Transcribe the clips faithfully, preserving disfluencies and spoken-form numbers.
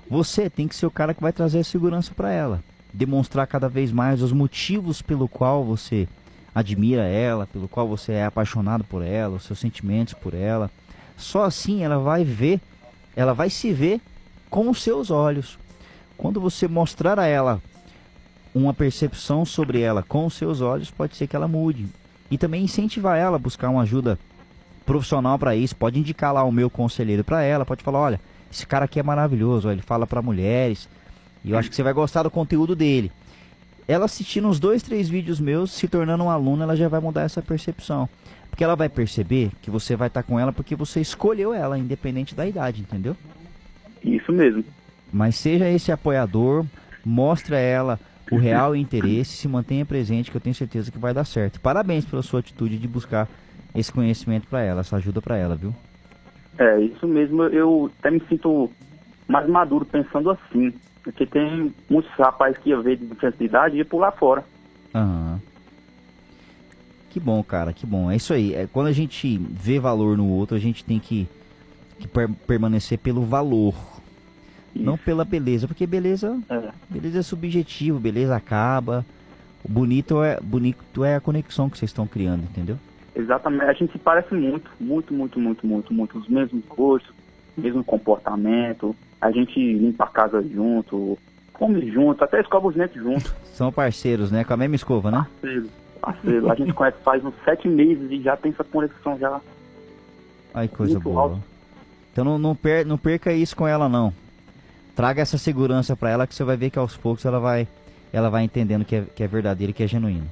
Você tem que ser o cara que vai trazer a segurança para ela. Demonstrar cada vez mais os motivos pelo qual você admira ela, pelo qual você é apaixonado por ela, os seus sentimentos por ela. Só assim ela vai ver, ela vai se ver com os seus olhos. Quando você mostrar a ela uma percepção sobre ela com os seus olhos, pode ser que ela mude. E também incentivar ela a buscar uma ajuda profissional para isso. Pode indicar lá o meu conselheiro para ela, pode falar, olha, esse cara aqui é maravilhoso, ó, ele fala para mulheres, e eu acho que você vai gostar do conteúdo dele. Ela assistindo uns dois, três vídeos meus, se tornando um aluno, ela já vai mudar essa percepção. Porque ela vai perceber que você vai estar com ela porque você escolheu ela, independente da idade, entendeu? Isso mesmo. Mas seja esse apoiador, mostre a ela o real interesse, se mantenha presente, que eu tenho certeza que vai dar certo. Parabéns pela sua atitude de buscar esse conhecimento para ela, essa ajuda para ela, viu? É, isso mesmo, eu até me sinto mais maduro pensando assim. Porque tem muitos rapazes que ia ver de diferença de idade e ia pular fora. Aham. Que bom, cara, que bom. É isso aí. É, quando a gente vê valor no outro, a gente tem que, que per permanecer pelo valor. Isso. Não pela beleza, porque beleza é. beleza é subjetivo, beleza acaba. O bonito é, bonito é a conexão que vocês estão criando, entendeu? Exatamente. A gente se parece muito, muito, muito, muito, muito, muito. Os mesmos gostos, mesmo comportamento. A gente limpa a casa junto, come junto, até escova os dentes junto. São parceiros, né? Com a mesma escova, né? Parceiro, parceiro. A gente conhece faz uns sete meses e já tem essa conexão já. Ai, coisa boa. Alto. Então não, não, per, não perca isso com ela, não. Traga essa segurança pra ela que você vai ver que aos poucos ela vai, ela vai entendendo que é, que é verdadeiro e que é genuíno.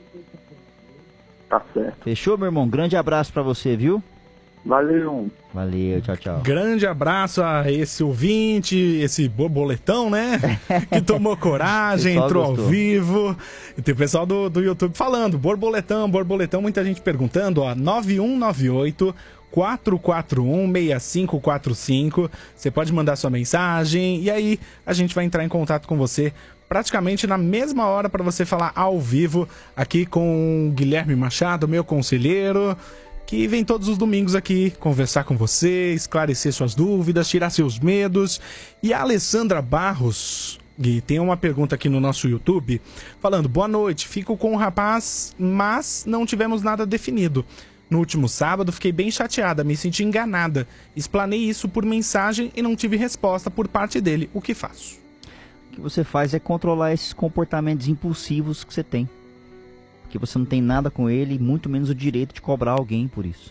Tá certo. Fechou, meu irmão? Grande abraço pra você, viu? Valeu. Valeu, tchau, tchau. Grande abraço a esse ouvinte, esse borboletão, né? Que tomou coragem, entrou gostou. Ao vivo. E tem o pessoal do, do YouTube falando, borboletão, borboletão, muita gente perguntando, ó, nove um nove oito, quatro quatro um, seis cinco quatro cinco. Você pode mandar sua mensagem e aí a gente vai entrar em contato com você praticamente na mesma hora para você falar ao vivo aqui com o Guilherme Machado, meu conselheiro, que vem todos os domingos aqui conversar com você, esclarecer suas dúvidas, tirar seus medos. E a Alessandra Barros, Gui, tem uma pergunta aqui no nosso YouTube, falando, boa noite, fico com o rapaz, mas não tivemos nada definido. No último sábado fiquei bem chateada, me senti enganada. Explanei isso por mensagem e não tive resposta por parte dele. O que faço? O que você faz é controlar esses comportamentos impulsivos que você tem. Que você não tem nada com ele, muito menos o direito de cobrar alguém por isso.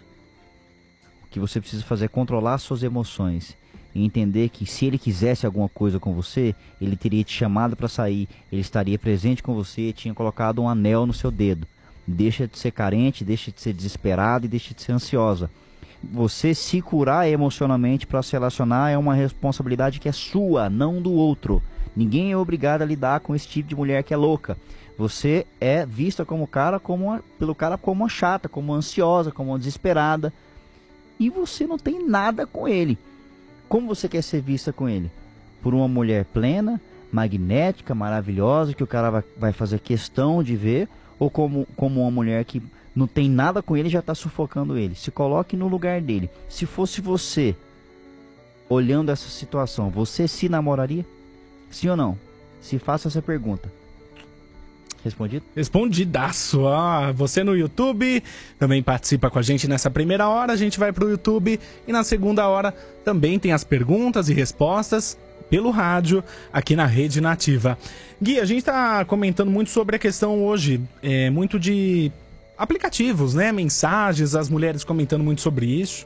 O que você precisa fazer é controlar suas emoções e entender que se ele quisesse alguma coisa com você, ele teria te chamado para sair, ele estaria presente com você, tinha colocado um anel no seu dedo. Deixa de ser carente, deixa de ser desesperada e deixa de ser ansiosa. Você se curar emocionalmente para se relacionar é uma responsabilidade que é sua, não do outro. Ninguém é obrigado a lidar com esse tipo de mulher que é louca. Você é vista como cara, como uma, pelo cara como uma chata, como uma ansiosa, como uma desesperada. E você não tem nada com ele. Como você quer ser vista com ele? Por uma mulher plena, magnética, maravilhosa, que o cara vai, vai fazer questão de ver, ou como, como uma mulher que não tem nada com ele e já está sufocando ele? Se coloque no lugar dele. Se fosse você, olhando essa situação, você se namoraria? Sim ou não? Se faça essa pergunta. Respondido? Respondidaço. Ah, você no YouTube também participa com a gente nessa primeira hora. A gente vai pro YouTube e na segunda hora também tem as perguntas e respostas pelo rádio aqui na Rede Nativa. Gui, a gente tá comentando muito sobre a questão hoje, é, muito de aplicativos, né? Mensagens, as mulheres comentando muito sobre isso.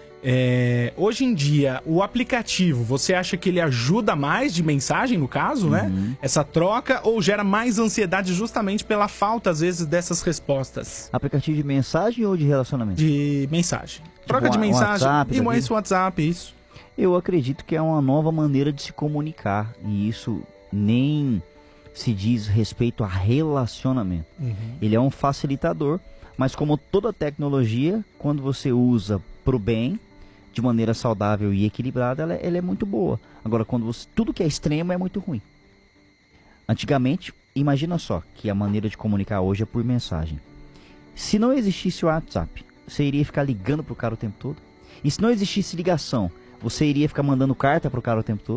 É, hoje em dia, o aplicativo, você acha que ele ajuda mais de mensagem, no caso, uhum. né? Essa troca, ou gera mais ansiedade justamente pela falta, às vezes, dessas respostas? Aplicativo de mensagem ou de relacionamento? De mensagem. Troca tipo, de mensagem WhatsApp, e mais WhatsApp, isso. Eu acredito que é uma nova maneira de se comunicar. E isso nem se diz respeito a relacionamento. Uhum. Ele é um facilitador, mas como toda tecnologia, quando você usa para o bem, de maneira saudável e equilibrada, ela, ela é muito boa. Agora, quando você, tudo que é extremo é muito ruim. Antigamente, imagina só que a maneira de comunicar hoje é por mensagem. Se não existisse o WhatsApp, você iria ficar ligando pro cara o tempo todo? E se não existisse ligação, você iria ficar mandando carta pro cara o tempo todo?